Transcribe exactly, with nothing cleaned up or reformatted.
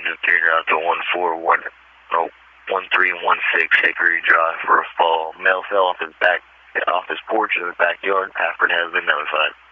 engine three out to one four one, no, one three one six Hickory Drive for a fall. Male fell off his back, off his porch in the backyard. Halford has been notified.